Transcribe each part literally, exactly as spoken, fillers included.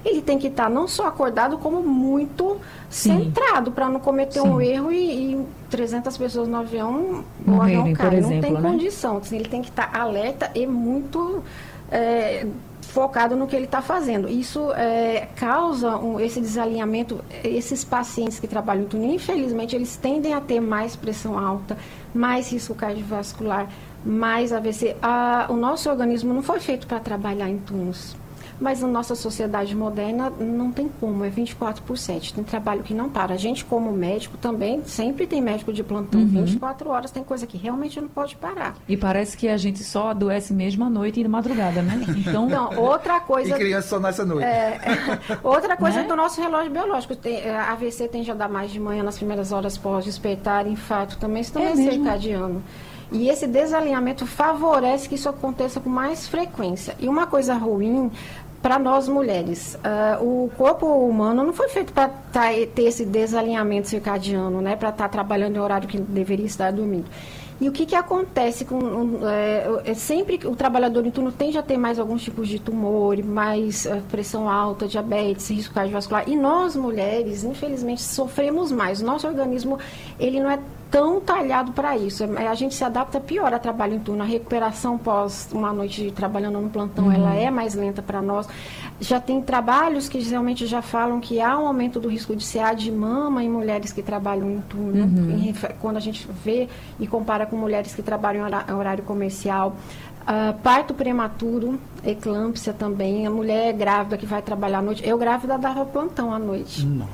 ele tem que estar não só acordado, como muito Sim. centrado, para não cometer Sim. um erro e, e trezentas pessoas no avião, o avião cai. Por exemplo, não tem né? condição. Assim, ele tem que estar alerta e muito é, focado no que ele está fazendo. Isso é, causa um, esse desalinhamento. Esses pacientes que trabalham em túnel, infelizmente, eles tendem a ter mais pressão alta, mais risco cardiovascular, mais A V C. A, o nosso organismo não foi feito para trabalhar em túneis. Mas na nossa sociedade moderna não tem como, é vinte e quatro por sete, tem trabalho que não para. A gente, como médico, também sempre tem médico de plantão, uhum. vinte e quatro horas, tem coisa que realmente não pode parar. E parece que a gente só adoece mesmo à noite e na madrugada, né? Então, então outra coisa... E criança só nessa noite. É, outra coisa né? do nosso relógio biológico, tem, a A V C tende a dar mais de manhã, nas primeiras horas pós-despertar, infarto também, isso também é, é circadiano. E esse desalinhamento favorece que isso aconteça com mais frequência. E uma coisa ruim para nós mulheres, uh, o corpo humano não foi feito para tá, ter esse desalinhamento circadiano, né? Para estar tá trabalhando em horário que deveria estar dormindo. E o que, que acontece com um, é, sempre que o trabalhador em turno tende a ter mais alguns tipos de tumor, mais uh, pressão alta, diabetes, risco cardiovascular. E nós mulheres, infelizmente, sofremos mais. O nosso organismo, ele não é tão talhado para isso. A gente se adapta pior a trabalho em turno. A recuperação pós uma noite trabalhando no plantão, uhum. ela é mais lenta para nós. Já tem trabalhos que realmente já falam que há um aumento do risco de C A de mama em mulheres que trabalham em turno. Uhum. Quando a gente vê e compara com mulheres que trabalham em horário comercial. Uh, parto prematuro, eclâmpsia também. A mulher grávida que vai trabalhar à noite. Eu grávida dava plantão à noite. Não.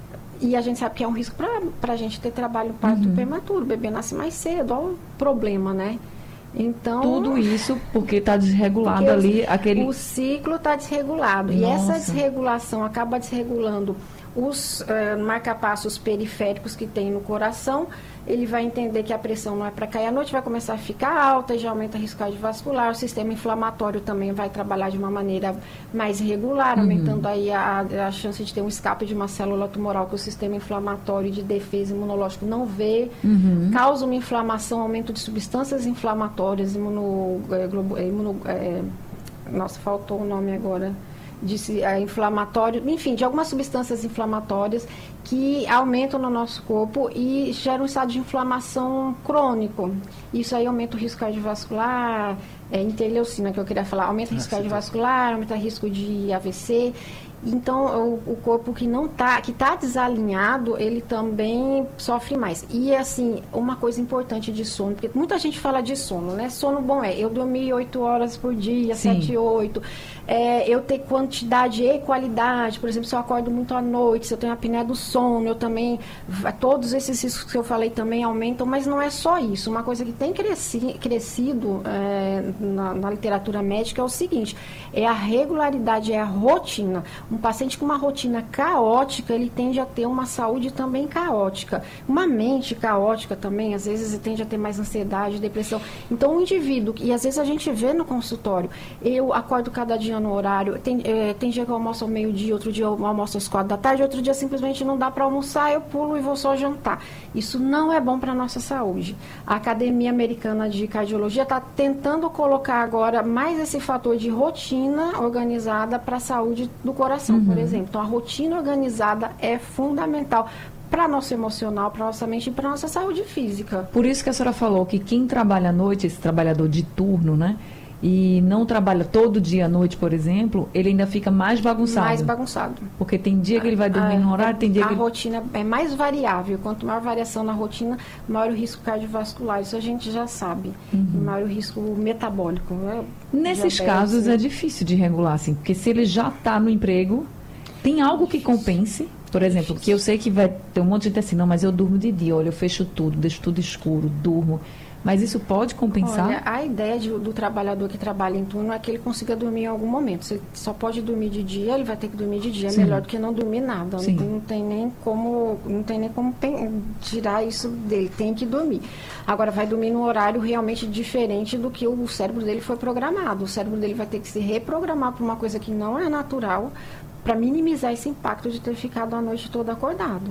E a gente sabe que é um risco para a gente ter trabalho parto uhum. prematuro. O bebê nasce mais cedo, olha o problema, né? Então, tudo isso porque está desregulado porque ali aquele... O ciclo está desregulado. Nossa. E essa desregulação acaba desregulando os uh, marcapassos periféricos que tem no coração. Ele vai entender que a pressão não é para cair à noite, vai começar a ficar alta e já aumenta o risco cardiovascular. O sistema inflamatório também vai trabalhar de uma maneira mais regular, uhum. aumentando aí a, a chance de ter um escape de uma célula tumoral que o sistema inflamatório de defesa imunológico não vê. Uhum. Causa uma inflamação, aumento de substâncias inflamatórias, imuno, imuno, é, nossa, faltou o nome agora. De, é, inflamatório, enfim, de algumas substâncias inflamatórias que aumentam no nosso corpo e geram um estado de inflamação crônico. Isso aí aumenta o risco cardiovascular, é, interleucina que eu queria falar, aumenta o risco ah, cardiovascular, aumenta o risco de A V C. Então, o, o corpo que não tá, que está desalinhado, ele também sofre mais. E, assim, uma coisa importante de sono, porque muita gente fala de sono, né? Sono bom é, eu dormi oito horas por dia, sete, oito. É, eu ter quantidade e qualidade, por exemplo, se eu acordo muito à noite, se eu tenho apneia do sono, eu também, todos esses riscos que eu falei também aumentam, mas não é só isso. Uma coisa que tem cresci, crescido é, na, na literatura médica é o seguinte, é a regularidade, é a rotina. Um paciente com uma rotina caótica, ele tende a ter uma saúde também caótica. Uma mente caótica também, às vezes, tende a ter mais ansiedade, depressão. Então, o indivíduo, e às vezes a gente vê no consultório, eu acordo cada dia no horário, tem, é, tem dia que eu almoço ao meio-dia, outro dia eu almoço às quatro da tarde, outro dia simplesmente não dá para almoçar, eu pulo e vou só jantar. Isso não é bom para a nossa saúde. A Academia Americana de Cardiologia está tentando colocar agora mais esse fator de rotina organizada para a saúde do coração, uhum. por exemplo. Então, a rotina organizada é fundamental para nosso emocional, para nossa mente e para nossa saúde física. Por isso que a senhora falou que quem trabalha à noite, esse trabalhador de turno, né? E não trabalha todo dia à noite, por exemplo, ele ainda fica mais bagunçado. Mais bagunçado. Porque tem dia que ele vai dormir no horário, tem dia a que... A rotina é mais variável. Quanto maior variação na rotina, maior o risco cardiovascular. Isso a gente já sabe. Uhum. Maior o risco metabólico. Né? Nesses Diabetes, casos né? É difícil de regular, assim. Porque se ele já está no emprego, tem algo que compense. Por exemplo, que eu sei que vai ter um monte de gente assim, não, mas eu durmo de dia, olha, eu fecho tudo, deixo tudo escuro, durmo... Mas isso pode compensar? Olha, a ideia de, do trabalhador que trabalha em turno é que ele consiga dormir em algum momento. Se ele só pode dormir de dia, ele vai ter que dormir de dia. Sim. É melhor do que não dormir nada. Não, não tem nem como, não tem nem como tem, tirar isso dele. Tem que dormir. Agora, vai dormir num horário realmente diferente do que o cérebro dele foi programado. O cérebro dele vai ter que se reprogramar para uma coisa que não é natural, para minimizar esse impacto de ter ficado a noite toda acordado.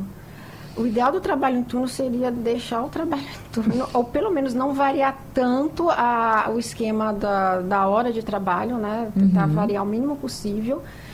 O ideal do trabalho em turno seria deixar o trabalho em turno, ou pelo menos não variar tanto a, o esquema da, da hora de trabalho, né? Tentar uhum. variar o mínimo possível